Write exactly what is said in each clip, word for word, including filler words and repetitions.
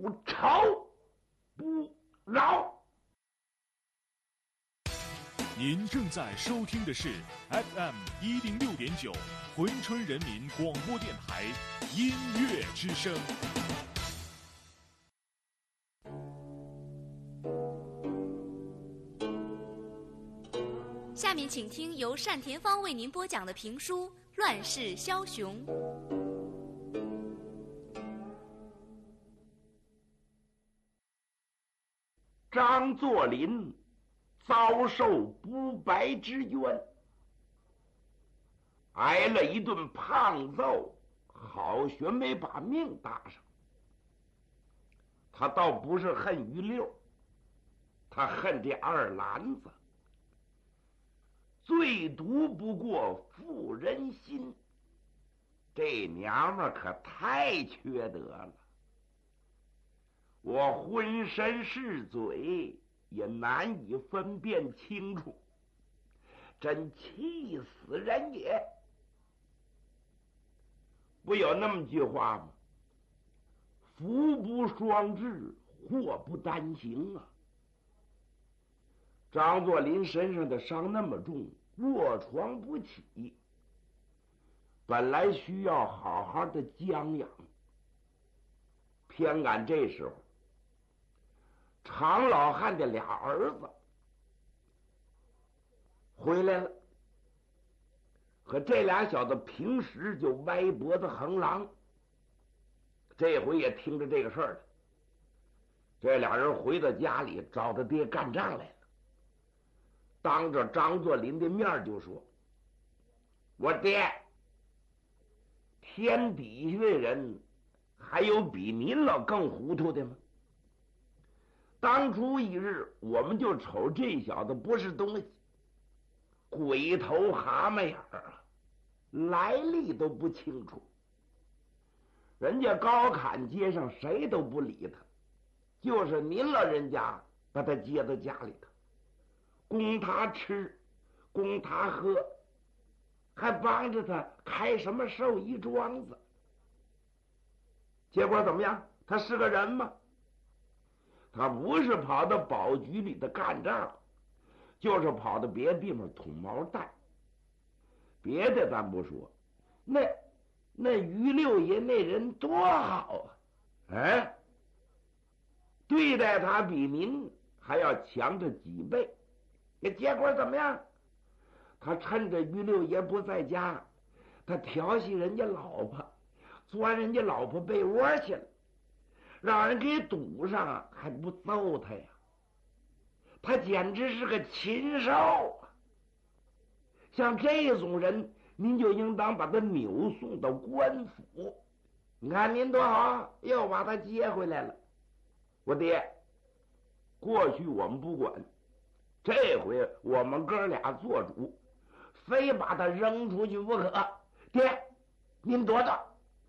不吵不闹。 您正在收听的是 F M 一零六点九珲春人民广播电台音乐之声。 下面请听由单田芳为您播讲的评书《乱世枭雄》。 张作霖遭受不白之冤，挨了一顿胖揍，好悬没把命搭上。他倒不是恨于六，他恨这二篮子。最毒不过妇人心，这娘们可太缺德了。我浑身是嘴，也难以分辨清楚，真气死人也。不有那么句话吗？福不双至，祸不单行啊。张作霖身上的伤那么重，卧床不起，本来需要好好的将养，偏赶这时候常老汉的俩儿子回来了，可这俩小子平时就歪脖子横狼，这回也听着这个事儿了。这俩人回到家里找他爹干仗来了，当着张作霖的面就说：我爹，天底下的人还有比您老更糊涂的吗？当初一日我们就瞅这小子不是东西，鬼头蛤蟆眼儿啊，来历都不清楚。人家高坎街上谁都不理他，就是您老人家把他接到家里头，供他吃，供他喝，还帮着他开什么寿衣庄子。结果怎么样？他是个人吗？他不是跑到保局里的干仗，就是跑到别的地方捅毛蛋。别的咱不说，那那于六爷那人多好啊！哎，对待他比您还要强着几倍。结果怎么样？他趁着于六爷不在家，他调戏人家老婆，钻人家老婆被窝去了，让人给堵上，还不揍他呀？他简直是个禽兽啊！像这种人，您就应当把他扭送到官府。你看您多好，又把他接回来了。我爹，过去我们不管，这回我们哥俩做主，非把他扔出去不可。爹，您躲着。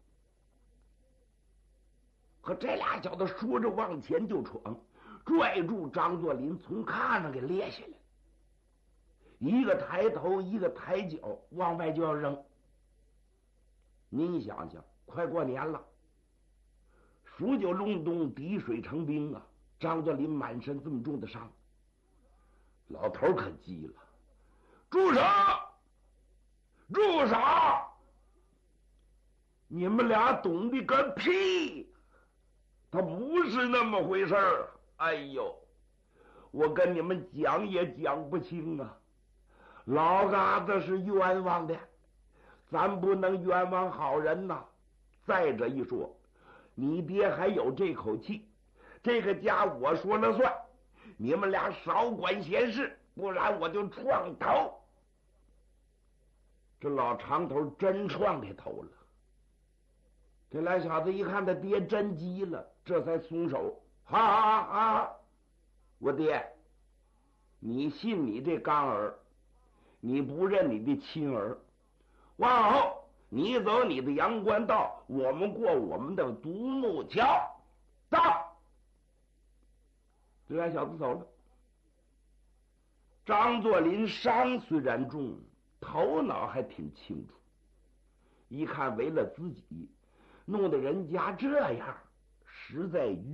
可这俩小子说着往前就闯，拽住张作霖从炕上给列下来，一个抬头一个抬脚往外就要扔。您想想，快过年了，数九隆冬，滴水成冰啊！张作霖满身这么重的伤，老头可急了：住手！住手！你们俩懂得个屁！他不是那么回事儿。哎呦，我跟你们讲也讲不清啊！老嘎子是冤枉的，咱不能冤枉好人呐。再者一说，你爹还有这口气，这个家我说了算，你们俩少管闲事，不然我就撞头。这老长头真撞这头了。这俩小子一看他爹真急了，这才松手。好好好，我爹，你信你这刚儿，你不认你的亲儿。往后你走你的阳关道，我们过我们的独木桥。到，这俩小子走了。张作霖伤虽然重，头脑还挺清楚，一看为了自己弄得人家这样，实在